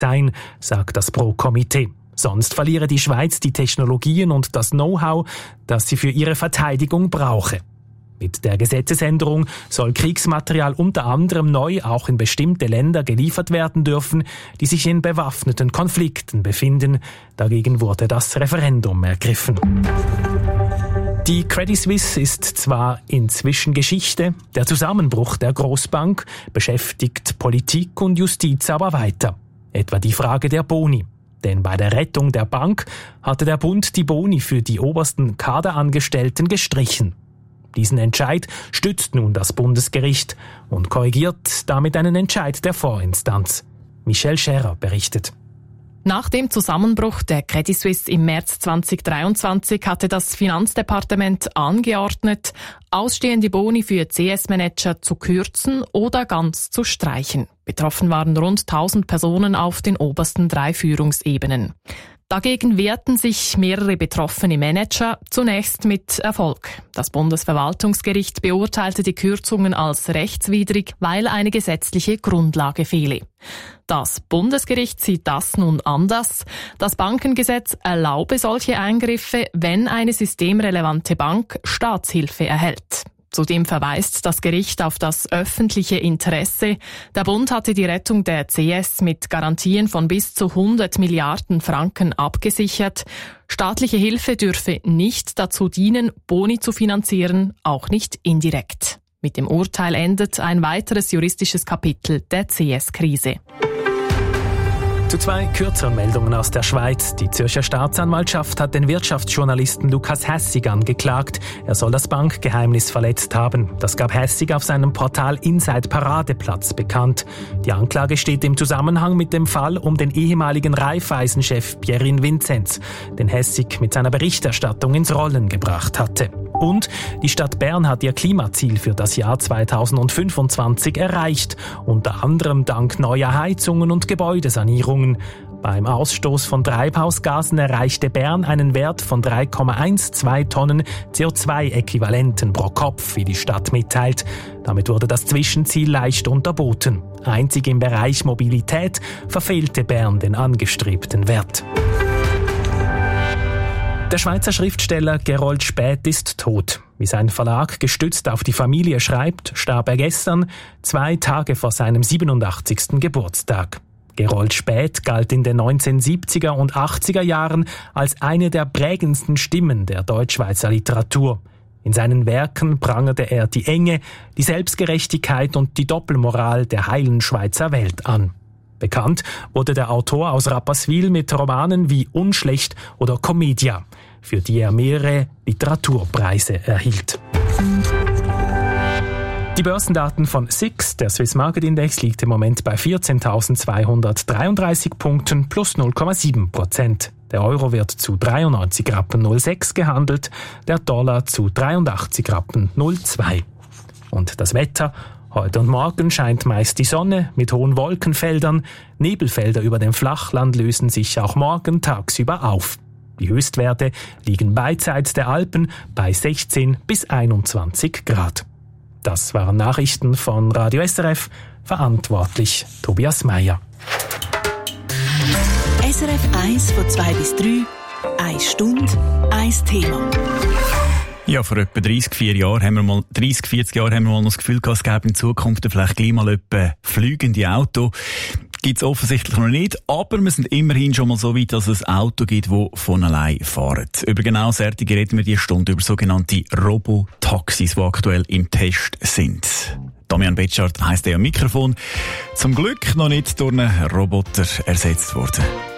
sein, sagt das Pro-Komitee. Sonst verliere die Schweiz die Technologien und das Know-how, das sie für ihre Verteidigung brauche. Mit der Gesetzesänderung soll Kriegsmaterial unter anderem neu auch in bestimmte Länder geliefert werden dürfen, die sich in bewaffneten Konflikten befinden. Dagegen wurde das Referendum ergriffen. Die Credit Suisse ist zwar inzwischen Geschichte, der Zusammenbruch der Großbank beschäftigt Politik und Justiz aber weiter. Etwa die Frage der Boni. Denn bei der Rettung der Bank hatte der Bund die Boni für die obersten Kaderangestellten gestrichen. Diesen Entscheid stützt nun das Bundesgericht und korrigiert damit einen Entscheid der Vorinstanz. Michel Scherer berichtet. Nach dem Zusammenbruch der Credit Suisse im März 2023 hatte das Finanzdepartement angeordnet, ausstehende Boni für CS-Manager zu kürzen oder ganz zu streichen. Betroffen waren rund 1000 Personen auf den obersten 3 Führungsebenen. Dagegen wehrten sich mehrere betroffene Manager, zunächst mit Erfolg. Das Bundesverwaltungsgericht beurteilte die Kürzungen als rechtswidrig, weil eine gesetzliche Grundlage fehle. Das Bundesgericht sieht das nun anders. Das Bankengesetz erlaube solche Eingriffe, wenn eine systemrelevante Bank Staatshilfe erhält. Zudem verweist das Gericht auf das öffentliche Interesse. Der Bund hatte die Rettung der CS mit Garantien von bis zu 100 Milliarden Franken abgesichert. Staatliche Hilfe dürfe nicht dazu dienen, Boni zu finanzieren, auch nicht indirekt. Mit dem Urteil endet ein weiteres juristisches Kapitel der CS-Krise. Zu 2 kürzeren Meldungen aus der Schweiz. Die Zürcher Staatsanwaltschaft hat den Wirtschaftsjournalisten Lukas Hässig angeklagt. Er soll das Bankgeheimnis verletzt haben. Das gab Hässig auf seinem Portal Inside Paradeplatz bekannt. Die Anklage steht im Zusammenhang mit dem Fall um den ehemaligen Raiffeisen-Chef Pierin Vinzenz, den Hässig mit seiner Berichterstattung ins Rollen gebracht hatte. Und die Stadt Bern hat ihr Klimaziel für das Jahr 2025 erreicht, unter anderem dank neuer Heizungen und Gebäudesanierungen. Beim Ausstoß von Treibhausgasen erreichte Bern einen Wert von 3,12 Tonnen CO2-Äquivalenten pro Kopf, wie die Stadt mitteilt. Damit wurde das Zwischenziel leicht unterboten. Einzig im Bereich Mobilität verfehlte Bern den angestrebten Wert. Der Schweizer Schriftsteller Gerold Späth ist tot. Wie sein Verlag gestützt auf die Familie schreibt, starb er gestern, 2 Tage vor seinem 87. Geburtstag. Gerold Späth galt in den 1970er und 80er Jahren als eine der prägendsten Stimmen der Deutschschweizer Literatur. In seinen Werken prangerte er die Enge, die Selbstgerechtigkeit und die Doppelmoral der heilen Schweizer Welt an. Bekannt wurde der Autor aus Rapperswil mit Romanen wie Unschlecht oder Commedia, für die er mehrere Literaturpreise erhielt. Die Börsendaten von SIX, der Swiss Market Index, liegt im Moment bei 14.233 Punkten plus 0,7%. Der Euro wird zu 93,06 Rappen gehandelt, der Dollar zu 83,02 Rappen. Und das Wetter: Heute und morgen scheint meist die Sonne mit hohen Wolkenfeldern. Nebelfelder über dem Flachland lösen sich auch morgen tagsüber auf. Die Höchstwerte liegen beidseits der Alpen bei 16 bis 21 Grad. Das waren Nachrichten von Radio SRF. Verantwortlich Tobias Meyer. SRF 1 von 2 bis 3, 1 Stunde, 1 Thema. Ja, vor etwa 40 Jahren haben wir mal noch das Gefühl gehabt, es gäbe in Zukunft vielleicht gleich mal etwa fliegende Auto. Gibt's offensichtlich noch nicht, aber wir sind immerhin schon mal so weit, dass es ein Auto gibt, das von allein fährt. Über genau solche reden wir diese Stunde, über sogenannte Robotaxis, die aktuell im Test sind. Damian Betschart heisst er am Mikrofon. Zum Glück noch nicht durch einen Roboter ersetzt worden.